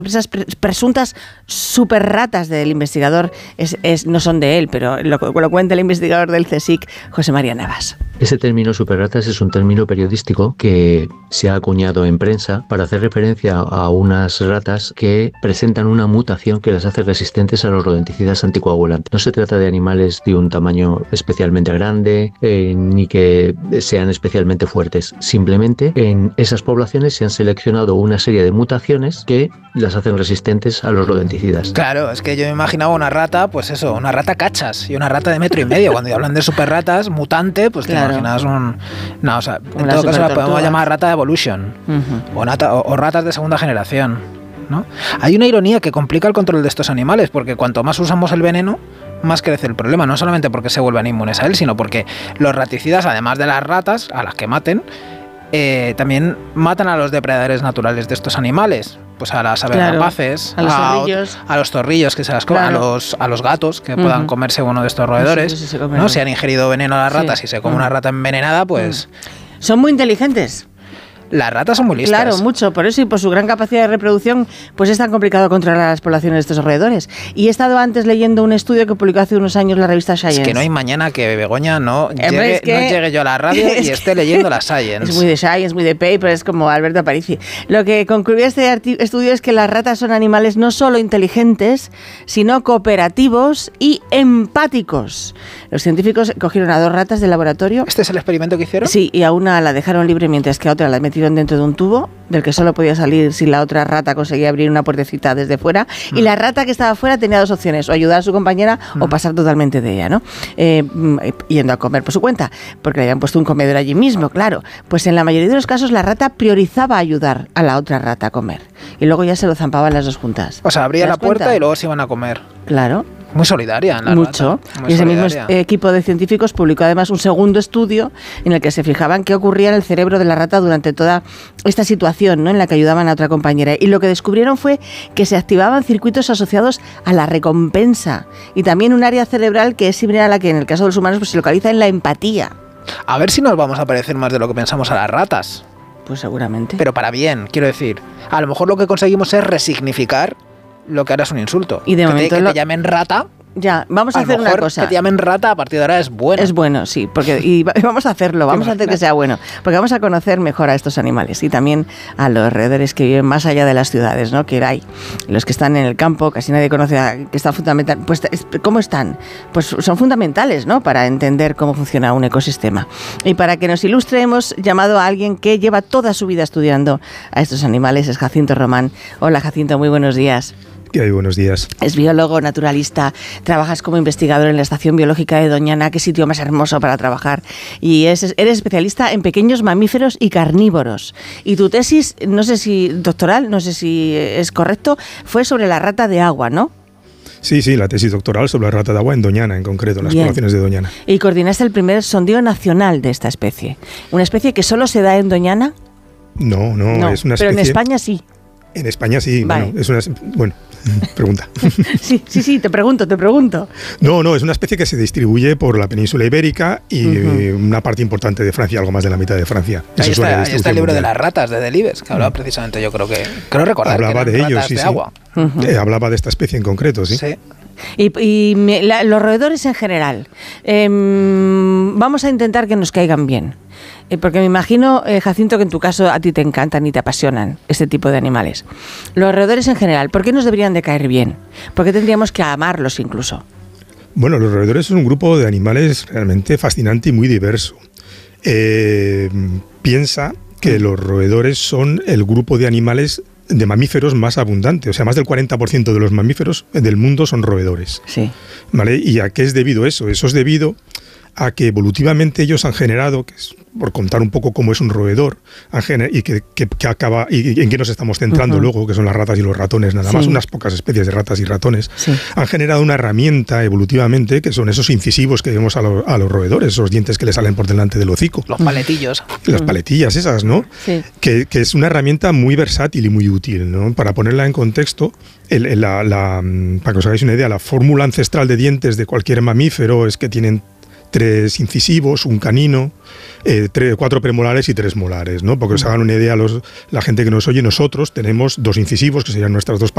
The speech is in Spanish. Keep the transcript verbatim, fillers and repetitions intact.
esas presuntas super ratas del investigador es, es, no son de él, pero lo, lo cuenta el investigador del CSIC, José María Navas. Ese término superratas es un término periodístico que se ha acuñado en prensa para hacer referencia a unas ratas que presentan una mutación que las hace resistentes a los rodenticidas anticoagulantes. No se trata de animales de un tamaño especialmente grande eh, ni que sean especialmente fuertes. Simplemente en esas poblaciones se han seleccionado una serie de mutaciones que las hacen resistentes a los rodenticidas. Claro, es que yo me imaginaba una rata, pues eso, una rata cachas y una rata de metro y medio. Cuando hablan de superratas, mutante, pues claro. Te imaginas un... No, o sea, en todo caso la podemos llamar rata de evolution uh-huh. o, nata, o, o ratas de segunda generación, ¿no? Hay una ironía que complica el control de estos animales, porque cuanto más usamos el veneno, más crece el problema, no solamente porque se vuelvan inmunes a él, sino porque los raticidas, además de las ratas, a las que maten, eh, también matan a los depredadores naturales de estos animales. Pues a las aves claro, rapaces, a los zorrillos, a, a los zorrillos que se las comen, claro. a los a los gatos que uh-huh. puedan comerse uno de estos roedores, sí, sí, sí, ¿no? Si han ingerido veneno a las ratas y sí. se come uh-huh. una rata envenenada, pues uh-huh. son muy inteligentes. Las ratas son muy listas. Claro, mucho. Por eso y por su gran capacidad de reproducción, pues es tan complicado controlar las poblaciones de estos roedores. Y he estado antes leyendo un estudio que publicó hace unos años la revista Science. Es que no hay mañana que Begoña no, llegue, es que, no llegue yo a la radio y esté leyendo la Science. Es muy de Science, muy de paper, es como Alberto Aparici. Lo que concluye este arti- estudio es que las ratas son animales no solo inteligentes, sino cooperativos y empáticos. Los científicos cogieron a dos ratas del laboratorio. ¿Este es el experimento que hicieron? Sí, y a una la dejaron libre mientras que a otra la metieron dentro de un tubo del que solo podía salir si la otra rata conseguía abrir una puertecita desde fuera mm. y la rata que estaba fuera tenía dos opciones, o ayudar a su compañera mm. o pasar totalmente de ella, ¿no? Eh, yendo a comer por su cuenta, porque le habían puesto un comedor allí mismo, claro. Pues en la mayoría de los casos la rata priorizaba ayudar a la otra rata a comer y luego ya se lo zampaban las dos juntas. O sea, abría la puerta cuenta? Y luego se iban a comer. Claro. Muy solidaria, la Mucho. Rata. Muy y ese solidaria. mismo equipo de científicos publicó además un segundo estudio en el que se fijaban qué ocurría en el cerebro de la rata durante toda esta situación, ¿no? En la que ayudaban a otra compañera. Y lo que descubrieron fue que se activaban circuitos asociados a la recompensa y también un área cerebral que es similar a la que en el caso de los humanos pues, se localiza en la empatía. A ver si nos vamos a parecer más de lo que pensamos a las ratas. Pues seguramente. Pero para bien, quiero decir. A lo mejor lo que conseguimos es resignificar lo que ahora es un insulto. Y de que momento te, que lo... te llamen rata. Ya, vamos a, a hacer una cosa. Que te llamen rata a partir de ahora es bueno. Es bueno, sí, porque y vamos a hacerlo, vamos a hacer que sea bueno, porque vamos a conocer mejor a estos animales y también a los roedores que viven más allá de las ciudades, ¿no? Que hay los que están en el campo, casi nadie conoce a, que están fundamental, pues ¿cómo están? Pues son fundamentales, ¿no? Para entender cómo funciona un ecosistema. Y para que nos ilustre hemos llamado a alguien que lleva toda su vida estudiando a estos animales, es Jacinto Román. Hola Jacinto, muy buenos días. ¿Qué hay? Buenos días. Es biólogo, naturalista, trabajas como investigador en la Estación Biológica de Doñana, qué sitio más hermoso para trabajar. Y es, eres especialista en pequeños mamíferos y carnívoros. Y tu tesis, no sé si doctoral, no sé si es correcto, fue sobre la rata de agua, ¿no? Sí, sí, la tesis doctoral sobre la rata de agua en Doñana, en concreto, en las Bien. poblaciones de Doñana. Y coordinaste el primer sondeo nacional de esta especie. ¿Una especie que solo se da en Doñana? No, no, no es una especie... Pero en España sí. En España sí, vale. bueno, es una... Bueno... Pregunta. Sí, sí, sí, te pregunto, te pregunto. No, no, es una especie que se distribuye por la península ibérica y uh-huh. una parte importante de Francia, algo más de la mitad de Francia. Ahí está, ahí está el libro mundial. De las ratas de Delibes, que hablaba uh-huh. precisamente, yo creo que creo recordar hablaba que de ellos, ratas sí, de sí. agua. Uh-huh. Eh, hablaba de esta especie en concreto, sí. Sí. Y, y me, la, los roedores en general, eh, vamos a intentar que nos caigan bien. Eh, porque me imagino, eh, Jacinto, que en tu caso a ti te encantan y te apasionan este tipo de animales. Los roedores en general, ¿por qué nos deberían de caer bien? ¿Por qué tendríamos que amarlos incluso? Bueno, los roedores son un grupo de animales realmente fascinante y muy diverso. Eh, piensa que mm. los roedores son el grupo de animales de mamíferos más abundante, o sea, más del cuarenta por ciento de los mamíferos del mundo son roedores. Sí. ¿Vale? ¿Y a qué es debido eso? Eso es debido a que evolutivamente ellos han generado, que es, por contar un poco cómo es un roedor, han gener- y que, que, que acaba y, y en qué nos estamos centrando uh-huh. luego, que son las ratas y los ratones, nada sí. más, unas pocas especies de ratas y ratones, sí. han generado una herramienta evolutivamente, que son esos incisivos que vemos a, lo, a los roedores, esos dientes que le salen por delante del hocico. Los paletillos. Las paletillas esas, ¿no? Sí. Que, que es una herramienta muy versátil y muy útil, ¿no? Para ponerla en contexto, el, el, la, la, para que os hagáis una idea, la fórmula ancestral de dientes de cualquier mamífero es que tienen tres incisivos, un canino, eh, tres, cuatro premolares y tres molares, ¿no? Porque os hagan una idea los, la gente que nos oye, nosotros tenemos dos incisivos, que serían nuestras dos